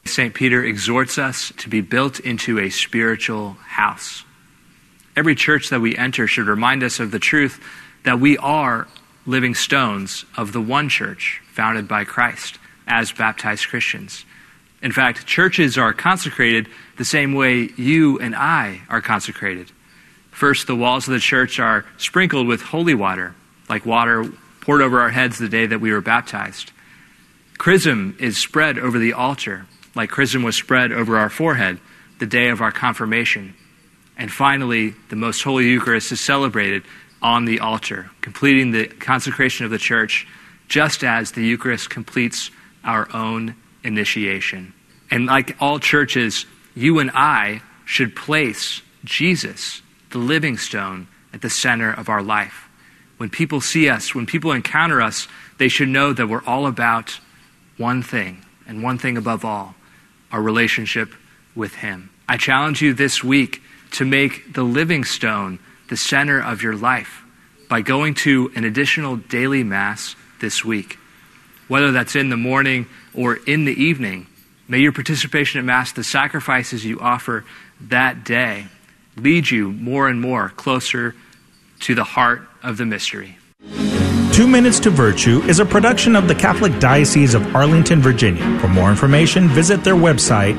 St. Peter exhorts us to be built into a spiritual house. Every church that we enter should remind us of the truth that we are living stones of the one church founded by Christ as baptized Christians. In fact, churches are consecrated the same way you and I are consecrated. First, the walls of the church are sprinkled with holy water, like water poured over our heads the day that we were baptized. Chrism is spread over the altar, like chrism was spread over our forehead the day of our confirmation. And finally, the Most Holy Eucharist is celebrated on the altar, completing the consecration of the church, just as the Eucharist completes our own initiation. And like all churches, you and I should place Jesus, the living stone, at the center of our life. When people see us, when people encounter us, they should know that we're all about one thing, and one thing above all, our relationship with Him. I challenge you this week to make the living stone the center of your life by going to an additional daily Mass this week. Whether that's in the morning or in the evening, may your participation in Mass, the sacrifices you offer that day, lead you more and more closer to the heart of the mystery. 2 Minutes to Virtue is a production of the Catholic Diocese of Arlington, Virginia. For more information, visit their website,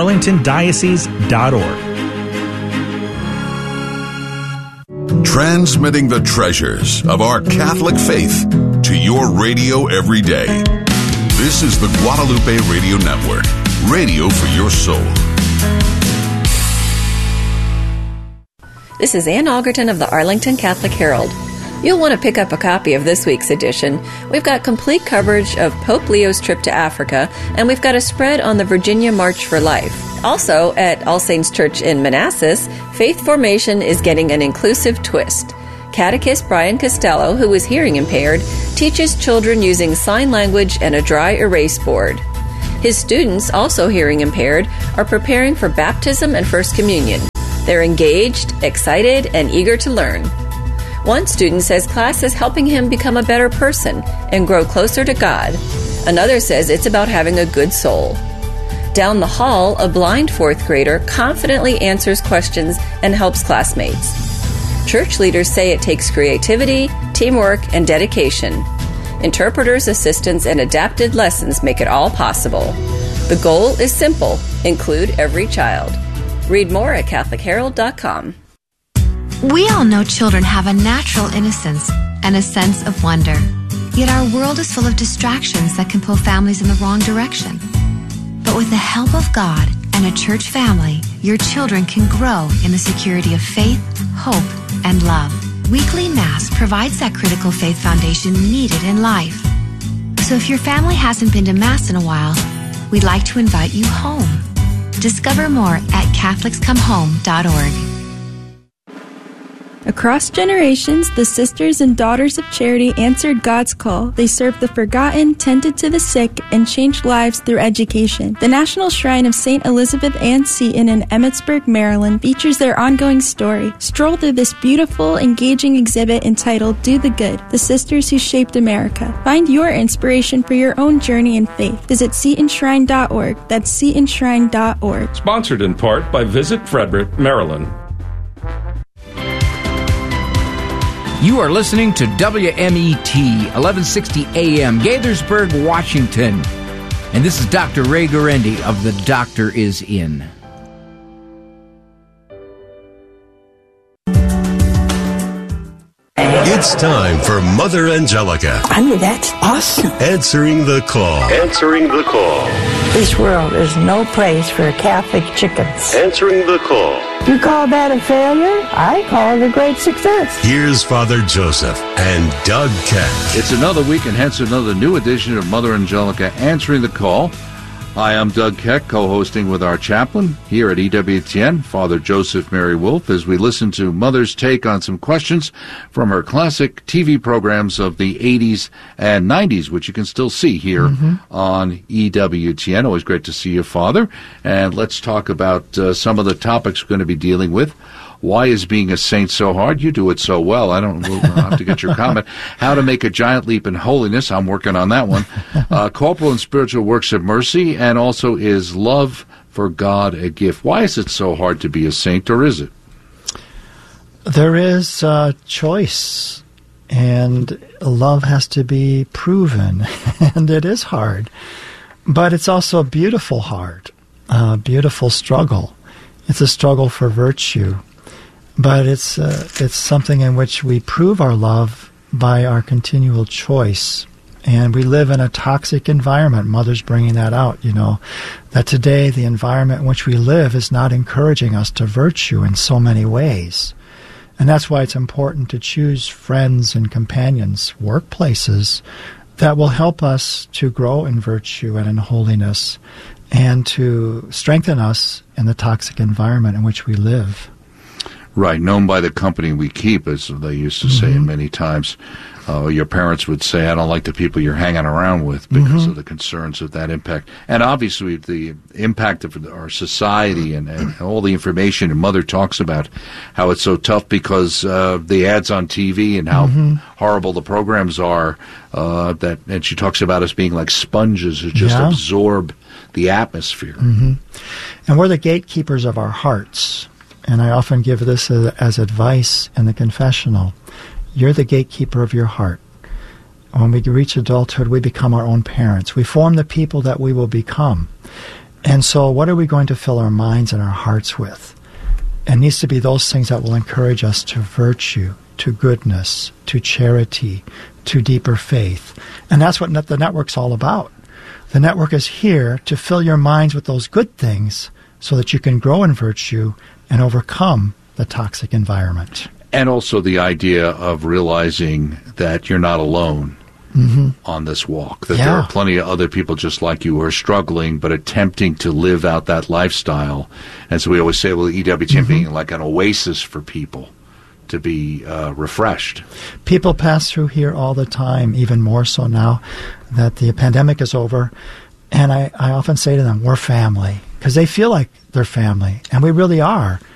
arlingtondiocese.org. Transmitting the treasures of our Catholic faith to your radio every day. This is the Guadalupe Radio Network, radio for your soul. This is Ann Algerton of the Arlington Catholic Herald. You'll want to pick up a copy of this week's edition. We've got complete coverage of Pope Leo's trip to Africa, and we've got a spread on the Virginia March for Life. Also, at All Saints Church in Manassas, faith formation is getting an inclusive twist. Catechist Brian Costello, who is hearing impaired, teaches children using sign language and a dry erase board. His students, also hearing impaired, are preparing for baptism and First Communion. They're engaged, excited, and eager to learn. One student says class is helping him become a better person and grow closer to God. Another says it's about having a good soul. Down the hall, a blind fourth grader confidently answers questions and helps classmates. Church leaders say it takes creativity, teamwork, and dedication. Interpreters, assistants, and adapted lessons make it all possible. The goal is simple: include every child. Read more at CatholicHerald.com. We all know children have a natural innocence and a sense of wonder. Yet our world is full of distractions that can pull families in the wrong direction. But with the help of God and a church family, your children can grow in the security of faith, hope, and love. Weekly Mass provides that critical faith foundation needed in life. So if your family hasn't been to Mass in a while, we'd like to invite you home. Discover more at CatholicsComeHome.org. Across generations, the Sisters and Daughters of Charity answered God's call. They served the forgotten, tended to the sick, and changed lives through education. The National Shrine of St. Elizabeth Ann Seton in Emmitsburg, Maryland, features their ongoing story. Stroll through this beautiful, engaging exhibit entitled Do the Good, The Sisters Who Shaped America. Find your inspiration for your own journey in faith. Visit SetonShrine.org. That's SetonShrine.org. Sponsored in part by Visit Frederick, Maryland. You are listening to WMET, 1160 AM, Gaithersburg, Washington. And this is Dr. Ray Guarendi of The Doctor Is In. It's time for Mother Angelica. I mean, that's awesome. Answering the call. Answering the call. This world is no place for Catholic chickens. Answering the call. You call that a failure? I call it a great success. Here's Father Joseph and Doug Keck. It's another week and hence another new edition of Mother Angelica Answering the Call. Hi, I'm Doug Keck, co-hosting with our chaplain here at EWTN, Father Joseph Mary Wolfe, as we listen to Mother's take on some questions from her classic TV programs of the 80s and 90s, which you can still see here on EWTN. Always great to see you, Father. And let's talk about some of the topics we're going to be dealing with. Why is being a saint so hard? You do it so well. We'll have to get your comment. How to make a giant leap in holiness. I'm working on that one. Corporal and spiritual works of mercy, and also is love for God a gift. Why is it so hard to be a saint, or is it? There is choice, and love has to be proven, and it is hard. But it's also beautiful hard, beautiful struggle. It's a struggle for virtue, but it's something in which we prove our love by our continual choice. And we live in a toxic environment. Mother's bringing that out, that today the environment in which we live is not encouraging us to virtue in so many ways. And that's why it's important to choose friends and companions, workplaces, that will help us to grow in virtue and in holiness and to strengthen us in the toxic environment in which we live. Right, known by the company we keep, as they used to say many times. Your parents would say, I don't like the people you're hanging around with because of the concerns of that impact. And obviously the impact of our society and all the information, and Mother talks about how it's so tough because the ads on TV and how horrible the programs are, and she talks about us being like sponges who just absorb the atmosphere. And we're the gatekeepers of our hearts. And I often give this as advice in the confessional. You're the gatekeeper of your heart. When we reach adulthood, we become our own parents. We form the people that we will become. And so what are we going to fill our minds and our hearts with? It needs to be those things that will encourage us to virtue, to goodness, to charity, to deeper faith. And that's what the network's all about. The network is here to fill your minds with those good things so that you can grow in virtue and overcome the toxic environment. And also the idea of realizing that you're not alone on this walk, that there are plenty of other people just like you who are struggling but attempting to live out that lifestyle. And so we always say, well, EWTN being like an oasis for people to be refreshed. People pass through here all the time, even more so now that the pandemic is over. And I often say to them, we're family, because they feel like they're family, and we really are.